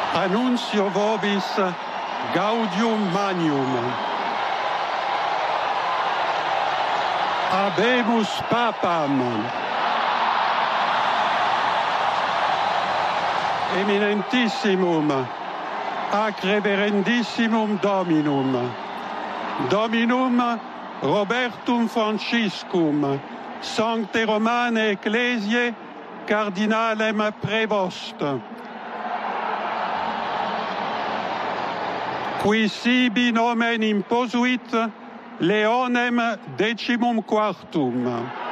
Annuncio vobis gaudium magnum. Habemus papam. Eminentissimum ac reverendissimum Dominum. Dominum Robertum Franciscum, Sancte Romane Ecclesiae, Cardinalem Prevost. Qui sibi nomen imposuit Leonem 14.